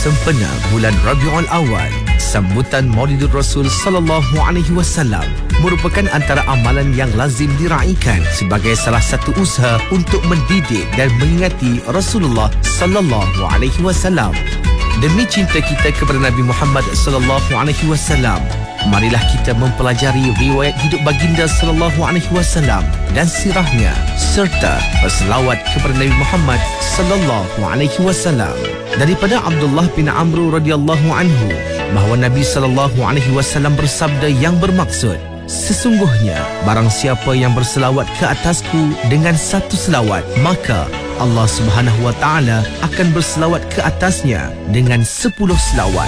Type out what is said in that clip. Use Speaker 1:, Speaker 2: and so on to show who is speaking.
Speaker 1: sempena bulan Rabiul Awal, sambutan Maulidur Rasul sallallahu alaihi wasallam merupakan antara amalan yang lazim diraikan sebagai salah satu usaha untuk mendidik dan mengingati Rasulullah sallallahu alaihi wasallam. Demi cinta kita kepada Nabi Muhammad sallallahu alaihi wasallam, marilah kita mempelajari riwayat hidup baginda sallallahu alaihi wasallam dan sirahnya serta berselawat kepada Nabi Muhammad sallallahu alaihi wasallam. Daripada Abdullah bin Amr radhiyallahu anhu bahawa Nabi sallallahu alaihi wasallam bersabda yang bermaksud, sesungguhnya barang siapa yang berselawat ke atasku dengan satu selawat, maka Allah Subhanahu wa taala akan berselawat ke atasnya dengan 10 selawat.